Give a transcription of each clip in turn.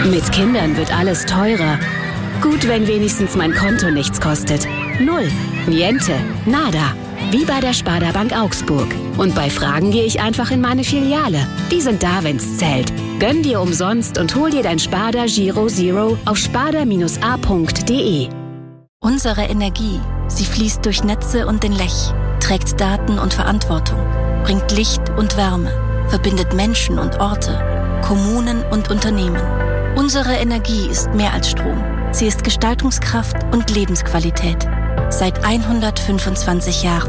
Mit Kindern wird alles teurer. Gut, wenn wenigstens mein Konto nichts kostet. Null, niente, nada. Wie bei der Sparda Bank Augsburg. Und bei Fragen gehe ich einfach in meine Filiale. Die sind da, wenn's zählt. Gönn dir umsonst und hol dir dein Sparda Giro Zero auf sparda-a.de. Unsere Energie, sie fließt durch Netze und den Lech, trägt Daten und Verantwortung, bringt Licht und Wärme, verbindet Menschen und Orte, Kommunen und Unternehmen. Unsere Energie ist mehr als Strom. Sie ist Gestaltungskraft und Lebensqualität. Seit 125 Jahren.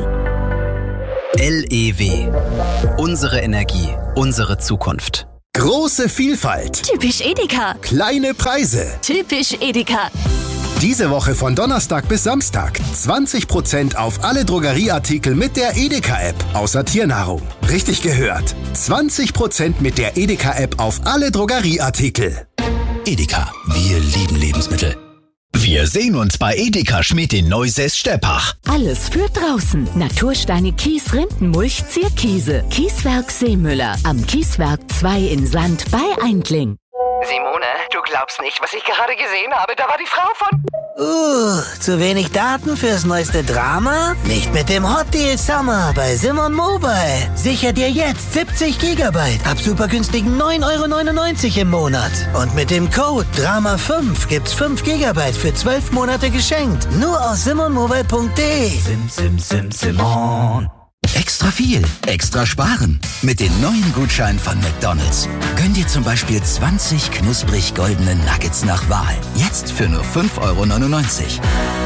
LEW. Unsere Energie, unsere Zukunft. Große Vielfalt. Typisch Edeka. Kleine Preise. Typisch Edeka. Diese Woche von Donnerstag bis Samstag 20% auf alle Drogerieartikel mit der Edeka-App, außer Tiernahrung. Richtig gehört. 20% mit der Edeka-App auf alle Drogerieartikel. Edeka, wir lieben Lebensmittel. Wir sehen uns bei Edeka Schmidt in Neusäß-Steppach. Alles für draußen. Natursteine Kies, Rindenmulch, Zierkiese. Kieswerk Seemüller. Am Kieswerk 2 in Sand bei Eindling. Simone, du glaubst nicht, was ich gerade gesehen habe. Da war die Frau von... Zu wenig Daten fürs neueste Drama? Nicht mit dem Hot Deal Summer bei Simon Mobile. Sicher dir jetzt 70 GB ab super günstigen 9,99 € im Monat. Und mit dem Code DRAMA5 gibt's 5 GB für 12 Monate geschenkt. Nur aus simonmobile.de. Simon. Extra viel, extra sparen. Mit den neuen Gutscheinen von McDonald's. Gönn dir zum Beispiel 20 knusprig goldene Nuggets nach Wahl. Jetzt für nur 5,99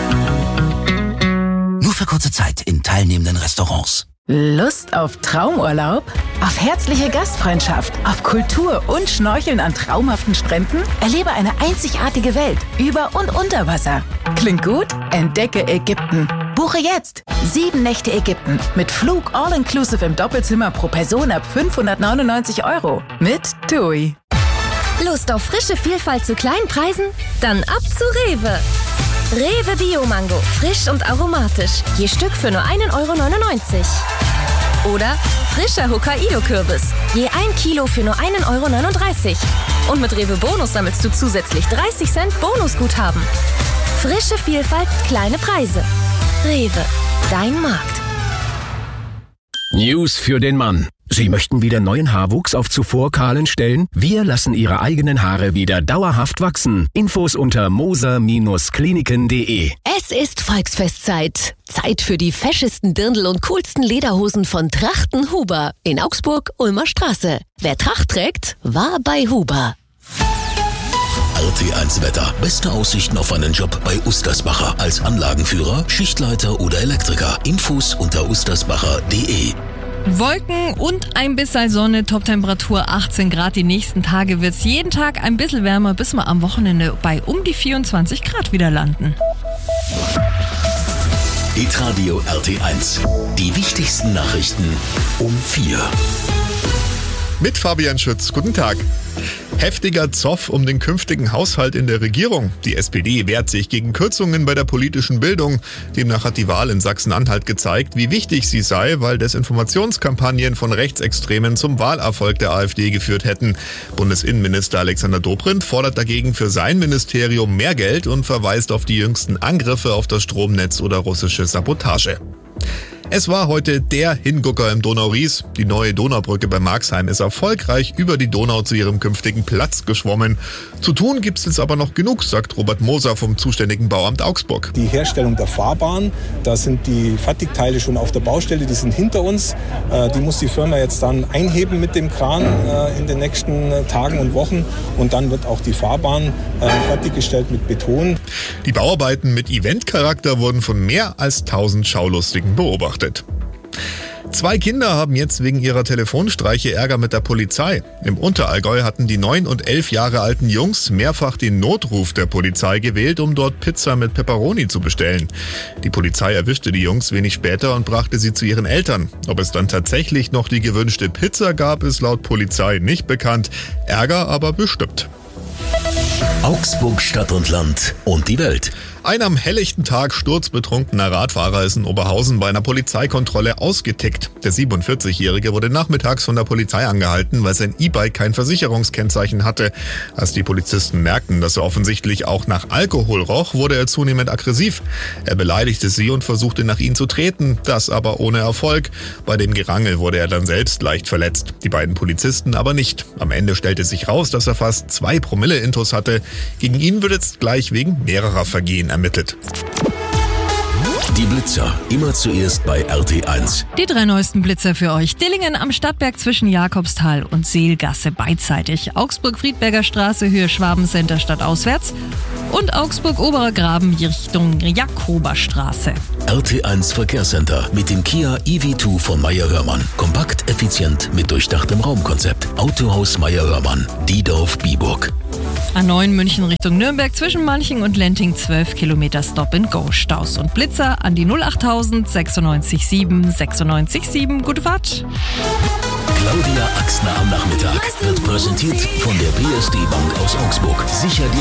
€. Nur für kurze Zeit in teilnehmenden Restaurants. Lust auf Traumurlaub? Auf herzliche Gastfreundschaft? Auf Kultur und Schnorcheln an traumhaften Stränden? Erlebe eine einzigartige Welt über und unter Wasser. Klingt gut? Entdecke Ägypten. Buche jetzt 7 Nächte Ägypten mit Flug all-inclusive im Doppelzimmer pro Person ab 599 € mit TUI. Lust auf frische Vielfalt zu kleinen Preisen? Dann ab zu Rewe. Rewe Bio-Mango, frisch und aromatisch. Je Stück für nur 1,99 €. Oder frischer Hokkaido-Kürbis. Je 1 Kilo für nur 1,39 €. Und mit Rewe Bonus sammelst du zusätzlich 30 Cent Bonusguthaben. Frische Vielfalt, kleine Preise. Rewe, dein Markt. News für den Mann. Sie möchten wieder neuen Haarwuchs auf zuvor kahlen Stellen? Wir lassen Ihre eigenen Haare wieder dauerhaft wachsen. Infos unter moser-kliniken.de. Es ist Volksfestzeit. Zeit für die feschesten Dirndl und coolsten Lederhosen von Trachten Huber in Augsburg, Ulmer Straße. Wer Tracht trägt, war bei Huber. RT1 Wetter. Beste Aussichten auf einen Job bei Ustersbacher. Als Anlagenführer, Schichtleiter oder Elektriker. Infos unter ustersbacher.de. Wolken und ein bisschen Sonne, Toptemperatur 18 Grad. Die nächsten Tage wird es jeden Tag ein bisschen wärmer, bis wir am Wochenende bei um die 24 Grad wieder landen. Hitradio RT1. Die wichtigsten Nachrichten um 4. Mit Fabian Schütz. Guten Tag. Heftiger Zoff um den künftigen Haushalt in der Regierung. Die SPD wehrt sich gegen Kürzungen bei der politischen Bildung. Demnach hat die Wahl in Sachsen-Anhalt gezeigt, wie wichtig sie sei, weil Desinformationskampagnen von Rechtsextremen zum Wahlerfolg der AfD geführt hätten. Bundesinnenminister Alexander Dobrindt fordert dagegen für sein Ministerium mehr Geld und verweist auf die jüngsten Angriffe auf das Stromnetz oder russische Sabotage. Es war heute der Hingucker im Donau-Ries. Die neue Donaubrücke bei Marxheim ist erfolgreich über die Donau zu ihrem künftigen Platz geschwommen. Zu tun gibt's jetzt aber noch genug, sagt Robert Moser vom zuständigen Bauamt Augsburg. Die Herstellung der Fahrbahn, da sind die Fertigteile schon auf der Baustelle, die sind hinter uns. Die muss die Firma jetzt dann einheben mit dem Kran in den nächsten Tagen und Wochen. Und dann wird auch die Fahrbahn fertiggestellt mit Beton. Die Bauarbeiten mit Eventcharakter wurden von mehr als 1000 Schaulustigen beobachtet. 2 Kinder haben jetzt wegen ihrer Telefonstreiche Ärger mit der Polizei. Im Unterallgäu hatten die 9 und 11 Jahre alten Jungs mehrfach den Notruf der Polizei gewählt, um dort Pizza mit Pepperoni zu bestellen. Die Polizei erwischte die Jungs wenig später und brachte sie zu ihren Eltern. Ob es dann tatsächlich noch die gewünschte Pizza gab, ist laut Polizei nicht bekannt. Ärger aber bestimmt. Augsburg Stadt und Land und die Welt. Ein am helllichten Tag sturzbetrunkener Radfahrer ist in Oberhausen bei einer Polizeikontrolle ausgetickt. Der 47-Jährige wurde nachmittags von der Polizei angehalten, weil sein E-Bike kein Versicherungskennzeichen hatte. Als die Polizisten merkten, dass er offensichtlich auch nach Alkohol roch, wurde er zunehmend aggressiv. Er beleidigte sie und versuchte nach ihnen zu treten, das aber ohne Erfolg. Bei dem Gerangel wurde er dann selbst leicht verletzt, die beiden Polizisten aber nicht. Am Ende stellte sich raus, dass er fast 2 Promille Intus hatte. Gegen ihn wird jetzt gleich wegen mehrerer Vergehen ermittelt. Die Blitzer, immer zuerst bei RT1. Die 3 neuesten Blitzer für euch. Dillingen am Stadtberg zwischen Jakobsthal und Seelgasse beidseitig. Augsburg-Friedberger Straße, Höhe Schwabencenter stadtauswärts. Und Augsburg-Oberer Graben Richtung Jakoberstraße. RT1 Verkehrscenter mit dem Kia EV2 von Meyer-Hörmann. Kompakt, effizient, mit durchdachtem Raumkonzept. Autohaus Meyer-Hörmann, Diedorf-Biburg. A9 München Richtung Nürnberg zwischen Manching und Lenting 12 Kilometer Stop-and-Go. Staus und Blitzer an die 08000 96 7 96 7. Gute Fahrt. Claudia Axner am Nachmittag wird präsentiert von der PSD Bank aus Augsburg. Sicher dir